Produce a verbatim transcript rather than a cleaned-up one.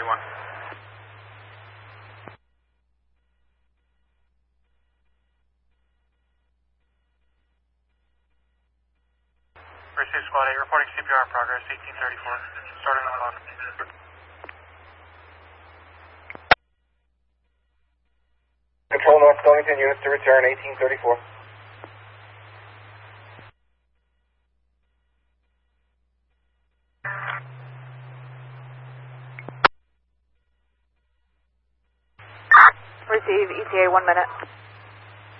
one. Receive Squad eight, reporting C P R in progress, eighteen thirty-four. Starting on clock. Control North Stonington units to return, eighteen thirty-four. Receive E T A, one minute.